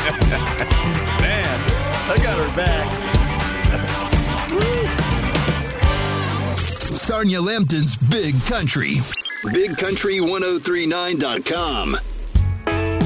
Man, I got her back. Sarnia Lambton's Big Country. BigCountry1039.com.